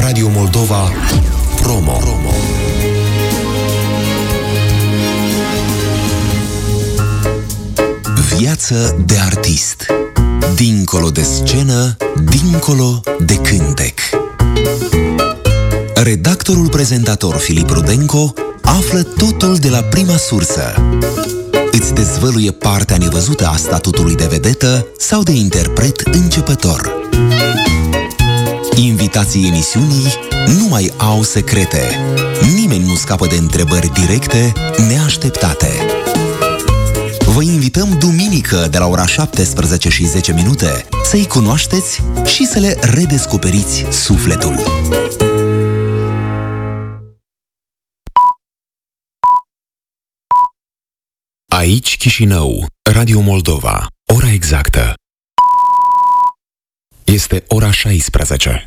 Radio Moldova Promo. Viață de artist. Dincolo de scenă, dincolo de cântec. Redactorul prezentator Filip Rudenco află totul de la prima sursă. Îți dezvăluie partea nevăzută a statutului de vedetă sau de interpret începător. Invitații emisiunii nu mai au secrete. Nimeni nu scapă de întrebări directe, neașteptate. Vă invităm duminică de la ora 17:10 să-i cunoașteți și să le redescoperiți sufletul. Aici Chișinău, Radio Moldova. Ora exactă este ora 16.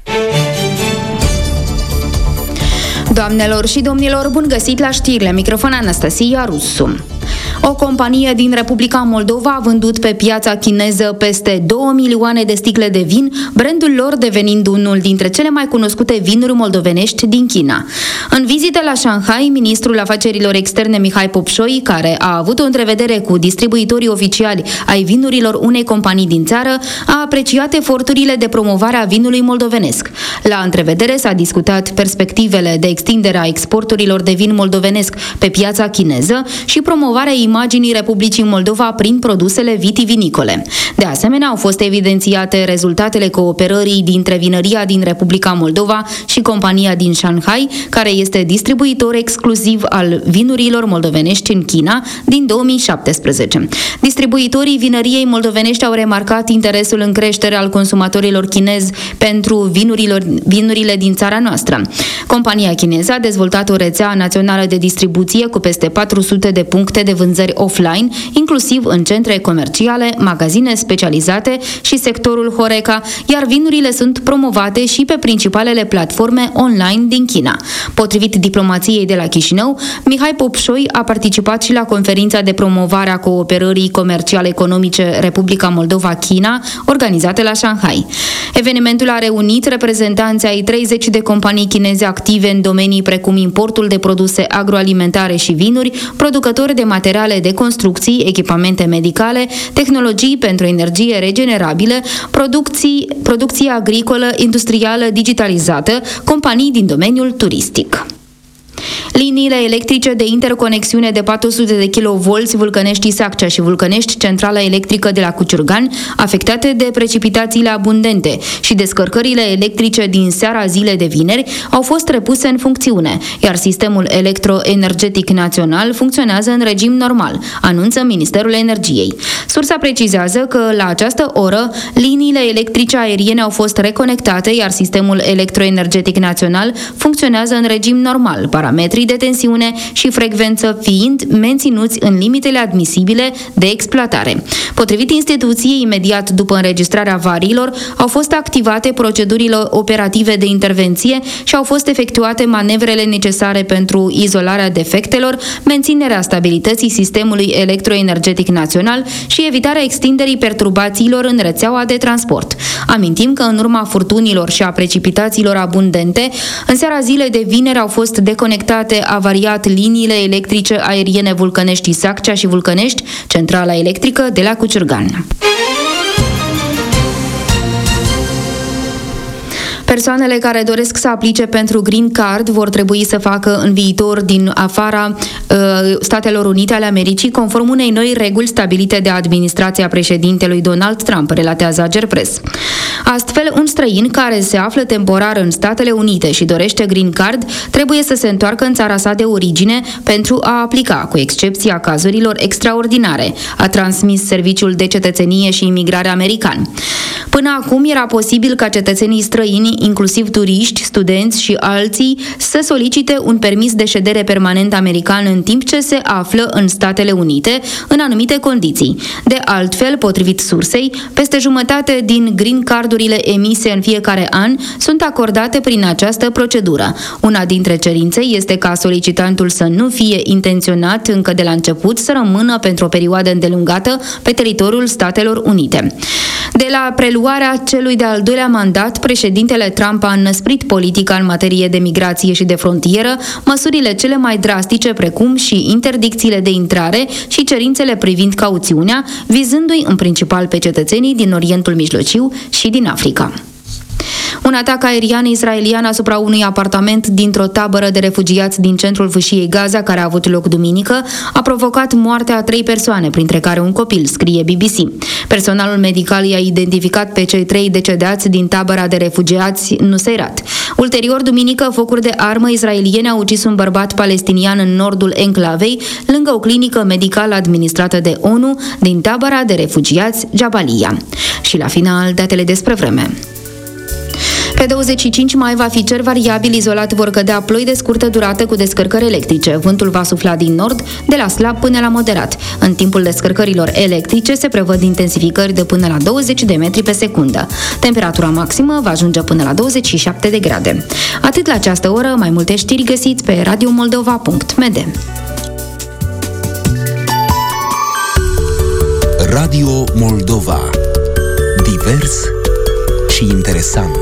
Doamnelor și domnilor, bun găsit la știrile. Microfon Anastasia Rusu. O companie din Republica Moldova a vândut pe piața chineză peste 2 milioane de sticle de vin, brandul lor devenind unul dintre cele mai cunoscute vinuri moldovenești din China. În vizită la Shanghai, ministrul afacerilor externe Mihai Popșoi, care a avut o întrevedere cu distribuitorii oficiali ai vinurilor unei companii din țară, a apreciat eforturile de promovare a vinului moldovenesc. La întrevedere s-a discutat perspectivele de extindere a exporturilor de vin moldovenesc pe piața chineză și promovarea imaginii Republicii Moldova prin produsele vitivinicole. De asemenea, au fost evidențiate rezultatele cooperării dintre vinăria din Republica Moldova și compania din Shanghai, care este distribuitor exclusiv al vinurilor moldovenești în China din 2017. Distribuitorii vinăriei moldovenești au remarcat interesul în creștere al consumatorilor chinezi pentru vinurile din țara noastră. Compania chineză a dezvoltat o rețea națională de distribuție cu peste 400 de puncte de vânzări offline, inclusiv în centre comerciale, magazine specializate și sectorul Horeca, iar vinurile sunt promovate și pe principalele platforme online din China. Potrivit diplomației de la Chișinău, Mihai Popșoi a participat și la conferința de promovare a cooperării comerciale economice Republica Moldova-China, organizată la Shanghai. Evenimentul a reunit reprezentanții ai 30 de companii chineze active în domenii precum importul de produse agroalimentare și vinuri, producători de materiale de construcții, echipamente medicale, tehnologii pentru energie regenerabilă, producție agricolă, industrială, digitalizată, companii din domeniul turistic. Liniile electrice de interconexiune de 400 de kV Vulcănești-Saccea și Vulcănești Centrala Electrică de la Cuciurgan, afectate de precipitațiile abundente și descărcările electrice din seara zilei de vineri, au fost repuse în funcțiune, iar sistemul electroenergetic național funcționează în regim normal, anunță Ministerul Energiei. Sursa precizează că la această oră liniile electrice aeriene au fost reconectate, iar sistemul electroenergetic național funcționează în regim normal, parametrii de tensiune și frecvență fiind menținuți în limitele admisibile de exploatare. Potrivit instituției, imediat după înregistrarea avariilor, au fost activate procedurile operative de intervenție și au fost efectuate manevrele necesare pentru izolarea defectelor, menținerea stabilității sistemului electroenergetic național și evitarea extinderii perturbațiilor în rețeaua de transport. Amintim că în urma furtunilor și a precipitațiilor abundente, în seara zilei de vineri au fost deconectate avariat liniile electrice aeriene Vulcănești-Saccea și Vulcănești, centrala electrică de la Cuciurgan. Persoanele care doresc să aplice pentru Green Card vor trebui să facă în viitor din afara Statelor Unite ale Americii, conform unei noi reguli stabilite de administrația președintelui Donald Trump, relatează Agerpres. Astfel, un străin care se află temporar în Statele Unite și dorește Green Card trebuie să se întoarcă în țara sa de origine pentru a aplica, cu excepția cazurilor extraordinare, a transmis Serviciul de Cetățenie și Imigrare american. Până acum era posibil ca cetățenii străini, inclusiv turiști, studenți și alții, să solicite un permis de ședere permanent american în timp ce se află în Statele Unite, în anumite condiții. De altfel, potrivit sursei, peste jumătate din Green Card-urile emise în fiecare an sunt acordate prin această procedură. Una dintre cerințe este ca solicitantul să nu fie intenționat încă de la început să rămână pentru o perioadă îndelungată pe teritoriul Statelor Unite. De la preluarea celui de-al doilea mandat, președintele Trump a înnăsprit politica în materie de migrație și de frontieră, măsurile cele mai drastice, precum și interdicțiile de intrare și cerințele privind cauțiunea, vizându-i în principal pe cetățenii din Orientul Mijlociu și din Africa. Un atac aerian israelian asupra unui apartament dintr-o tabără de refugiați din centrul fâșiei Gaza, care a avut loc duminică, a provocat moartea a 3 persoane, printre care un copil, scrie BBC. Personalul medical i-a identificat pe cei 3 decedați din tabăra de refugiați Nuseirat. Ulterior, duminică, focuri de armă israeliene au ucis un bărbat palestinian în nordul enclavei, lângă o clinică medicală administrată de ONU din tabăra de refugiați Jabalia. Și la final, datele despre vreme. Pe 25 mai va fi cer variabil, izolat vor cădea ploi de scurtă durată cu descărcări electrice. Vântul va sufla din nord, de la slab până la moderat. În timpul descărcărilor electrice se prevăd intensificări de până la 20 de metri pe secundă. Temperatura maximă va ajunge până la 27 de grade. Atât la această oră, mai multe știri găsiți pe radiomoldova.md. Radio Moldova. Divers și interesant.